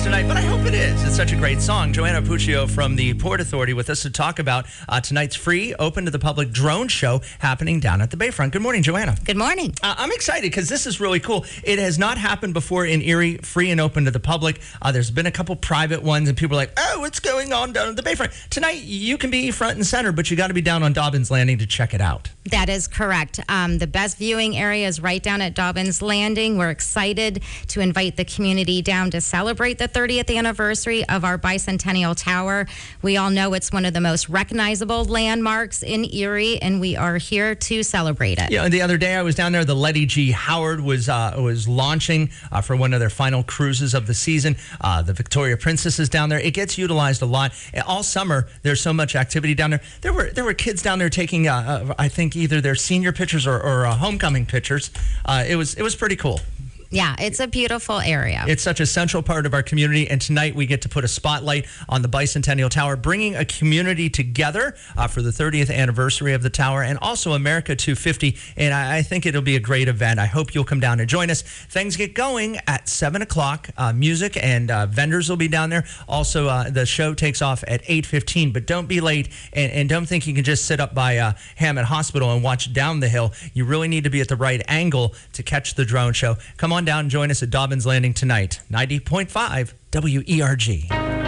tonight, but I hope it is. It's such a great song. Joanna Puccio from the Port Authority with us to talk about tonight's free, open to the public drone show happening down at the Bayfront. Good morning, Joanna. Good morning. I'm excited because this is really cool. It has not happened before in Erie, free and open to the public. There's been a couple private ones, and people are like, oh, what's going on down at the Bayfront? Tonight, you can be front and center, but you got to be down on Dobbins Landing to check it out. That is correct. The best viewing area is right down at Dobbins Landing. We're excited to invite the community down to celebrate the 30th anniversary of our Bicentennial Tower. We all know it's one of the most recognizable landmarks in Erie, and we are here to celebrate it. Yeah, the other day I was down there. The Letty G. Howard was launching for one of their final cruises of the season. The Victoria Princess is down there. It gets utilized a lot. All summer, there's so much activity down there. There were kids down there taking, I think, either their senior pictures or homecoming pictures. It was pretty cool. Yeah, it's a beautiful area. It's such a central part of our community, and tonight we get to put a spotlight on the Bicentennial Tower, bringing a community together for the 30th anniversary of the tower, and also America 250, and I think it'll be a great event. I hope you'll come down and join us. Things get going at 7 o'clock. Music and vendors will be down there. Also, the show takes off at 8:15, but don't be late, and don't think you can just sit up by Hammond Hospital and watch down the hill. You really need to be at the right angle to catch the drone show. Come on down and join us at Dobbins Landing tonight. 90.5 WERG.